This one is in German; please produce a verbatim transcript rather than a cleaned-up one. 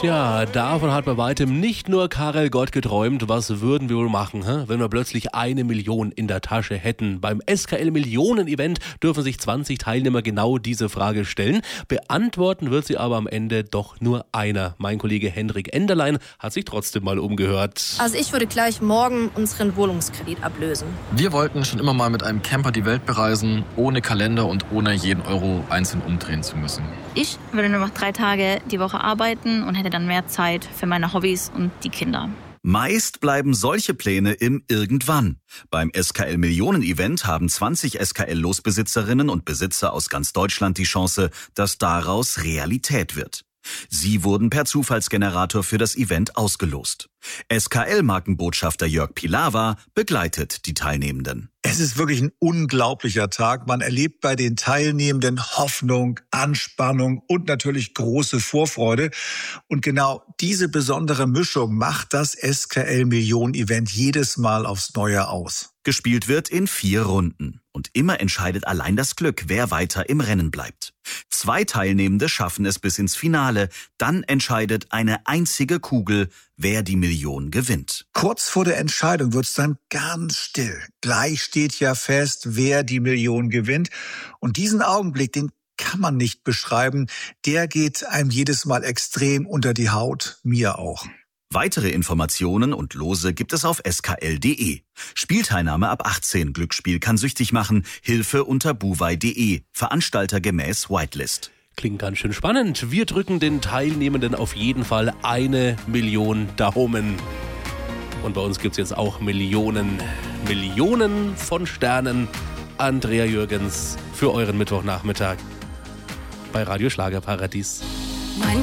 Tja, davon hat bei weitem nicht nur Karel Gott geträumt. Was würden wir wohl machen, hä? Wenn wir plötzlich eine Million in der Tasche hätten? Beim S K L-Millionen-Event dürfen sich zwanzig Teilnehmer genau diese Frage stellen. Beantworten wird sie aber am Ende doch nur einer. Mein Kollege Hendrik Enderlein hat sich trotzdem mal umgehört. Also ich würde gleich morgen unseren Wohnungskredit ablösen. Wir wollten schon immer mal mit einem Camper die Welt bereisen, ohne Kalender und ohne jeden Euro einzeln umdrehen zu müssen. Ich würde nur noch drei Tage die Woche arbeiten und hätte dann mehr Zeit für meine Hobbys und die Kinder. Meist bleiben solche Pläne im Irgendwann. Beim S K L-Millionen-Event haben zwanzig S K L-Losbesitzerinnen und Besitzer aus ganz Deutschland die Chance, dass daraus Realität wird. Sie wurden per Zufallsgenerator für das Event ausgelost. S K L-Markenbotschafter Jörg Pilawa begleitet die Teilnehmenden. Es ist wirklich ein unglaublicher Tag. Man erlebt bei den Teilnehmenden Hoffnung, Anspannung und natürlich große Vorfreude. Und genau diese besondere Mischung macht das S K L-Millionen-Event jedes Mal aufs Neue aus. Gespielt wird in vier Runden. Und immer entscheidet allein das Glück, wer weiter im Rennen bleibt. Zwei Teilnehmende schaffen es bis ins Finale. Dann entscheidet eine einzige Kugel, wer die Million gewinnt. Kurz vor der Entscheidung wird's dann ganz still. Gleich steht ja fest, wer die Million gewinnt. Und diesen Augenblick, den kann man nicht beschreiben. Der geht einem jedes Mal extrem unter die Haut, mir auch. Weitere Informationen und Lose gibt es auf s k l punkt d e. Spielteilnahme ab achtzehn. Glücksspiel kann süchtig machen. Hilfe unter buwei punkt d e. Veranstalter gemäß Whitelist. Klingt ganz schön spannend. Wir drücken den Teilnehmenden auf jeden Fall eine Million Daumen. Und bei uns gibt es jetzt auch Millionen, Millionen von Sternen. Andrea Jürgens für euren Mittwochnachmittag bei Radio Schlagerparadies. Mein